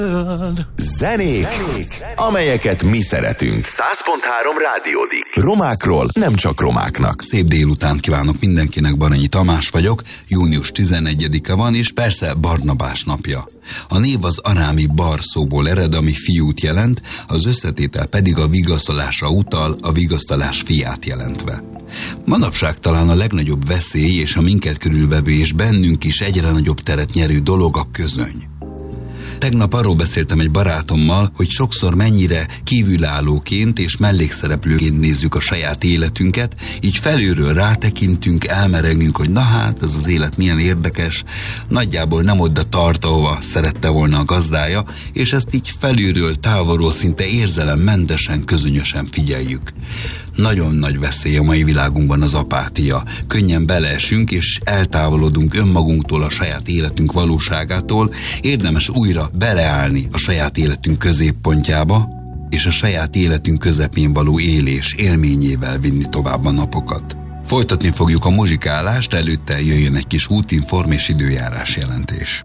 Zenék, amelyeket mi szeretünk. 100.3 Rádiódik. Romákról nem csak romáknak. Szép délután kívánok mindenkinek, Baranyi Tamás vagyok. Június 11-e van, és persze Barnabás napja. A név az arámi bar szóból ered, ami fiút jelent, az összetétel pedig a vigasztalásra utal, a vigasztalás fiát jelentve. Manapság talán a legnagyobb veszély és a minket körülvevő és bennünk is egyre nagyobb teret nyerő dolog a közöny. Tegnap arról beszéltem egy barátommal, hogy sokszor mennyire kívülállóként és mellékszereplőként nézzük a saját életünket, így felülről rátekintünk, elmerengünk, hogy na hát, ez az élet milyen érdekes, nagyjából nem oda tart, ahova szerette volna a gazdája, és ezt így felülről, távolról szinte érzelemmentesen, közönösen figyeljük. Nagyon nagy veszély a mai világunkban az apátia. Könnyen beleesünk és eltávolodunk önmagunktól, a saját életünk valóságától. Érdemes újra beleállni a saját életünk középpontjába, és a saját életünk közepén való élés élményével vinni tovább a napokat. Folytatni fogjuk a muzsikálást, előtte jöjjön egy kis útinform és időjárás jelentés.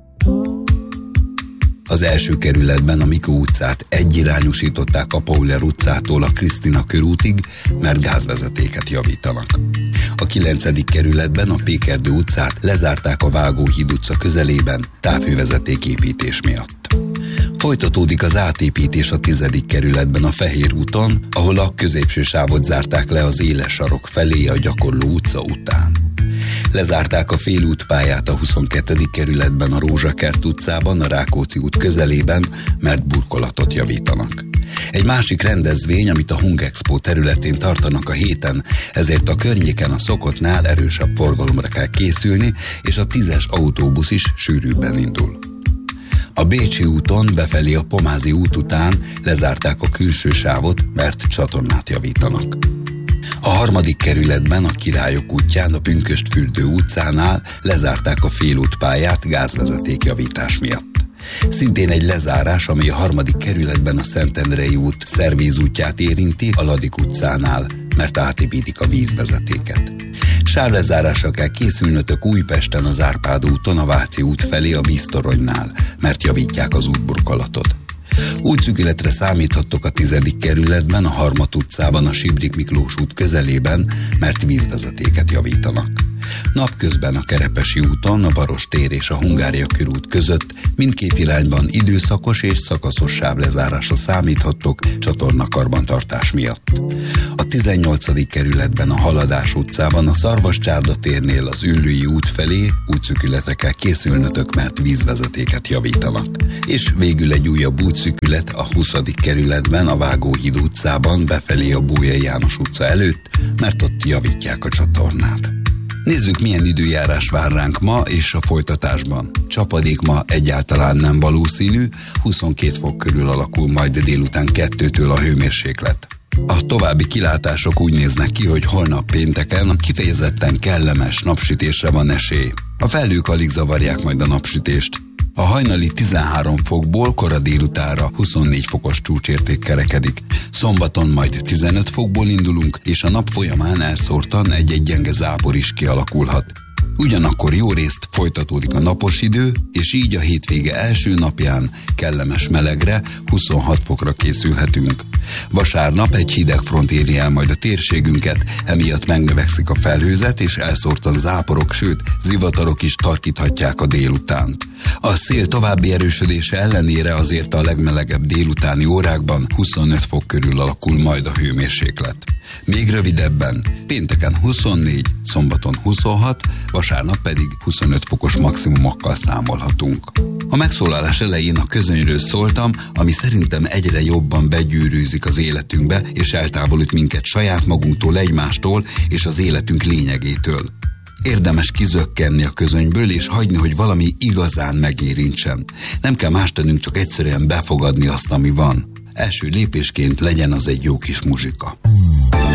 Az első kerületben a Mikó utcát egyirányosították a Pauler utcától a Krisztina körútig, mert gázvezetéket javítanak. A 9. kerületben a Pékerdő utcát lezárták a Vágóhíd utca közelében távhővezetéképítés miatt. Folytatódik az átépítés a 10. kerületben a Fehér úton, ahol a középső sávot zárták le az éles sarok felé a Gyakorló utca után. Lezárták a félútpályát a 22. kerületben a Rózsakert utcában, a Rákóczi út közelében, mert burkolatot javítanak. Egy másik rendezvény, amit a Hungexpo területén tartanak a héten, ezért a környéken a szokottnál erősebb forgalomra kell készülni, és a 10-es autóbusz is sűrűbben indul. A Bécsi úton befelé a Pomázi út után lezárták a külső sávot, mert csatornát javítanak. A 3. kerületben a Királyok útján a Pünkösdfürdő utcánál lezárták a félútpályát gázvezetékjavítás miatt. Szintén egy lezárás, ami a 3. kerületben a Szentendrei út szervízútját érinti a Ladik utcánál, mert átépítik a vízvezetéket. Sávlezárásra kell készülnötök Újpesten az Árpád úton a Váci út felé a víztoronynál, mert javítják az útburkolatot. Útszűkületre számíthattok a 10. kerületben, a Harmat utcában, a Sibrik Miklós út közelében, mert vízvezetéket javítanak. Napközben a Kerepesi úton, a Baros tér és a Hungária körút között mindkét irányban időszakos és szakaszos sávlezárásra számíthattok csatornakarbantartás miatt. A 18. kerületben a Haladás utcában, a Szarvascsárda térnél az Üllői út felé útszűkületre kell készülnötök, mert vízvezetéket javítanak. És végül egy újabb útszűkület a 20. kerületben, a Vágóhíd utcában, befelé a Bolyai János utca előtt, mert ott javítják a csatornát. Nézzük, milyen időjárás vár ránk ma és a folytatásban. Csapadék ma egyáltalán nem valószínű, 22 fok körül alakul majd délután 2-től a hőmérséklet. A további kilátások úgy néznek ki, hogy holnap pénteken kifejezetten kellemes napsütésre van esély. A felhők alig zavarják majd a napsütést. A hajnali 13 fokból kora délutánra 24 fokos csúcsérték kerekedik. Szombaton majd 15 fokból indulunk, és a nap folyamán elszórtan egy-egy gyenge zápor is kialakulhat. Ugyanakkor jó részt folytatódik a napos idő, és így a hétvége első napján kellemes melegre, 26 fokra készülhetünk. Vasárnap egy hideg front éri el majd a térségünket, emiatt megnövekszik a felhőzet, és elszórtan záporok, sőt zivatarok is tarkíthatják a délutánt. A szél további erősödése ellenére azért a legmelegebb délutáni órákban 25 fok körül alakul majd a hőmérséklet. Még rövidebben, pénteken 24, szombaton 26, vasárnap pedig 25 fokos maximumokkal számolhatunk. A megszólalás elején a közönyről szóltam, ami szerintem egyre jobban begyűrűzik az életünkbe, és eltávolít minket saját magunktól, egymástól és az életünk lényegétől. Érdemes kizökkenni a közönyből, és hagyni, hogy valami igazán megérintsen. Nem kell más tennünk, csak egyszerűen befogadni azt, ami van. Első lépésként legyen az egy jó kis muzsika.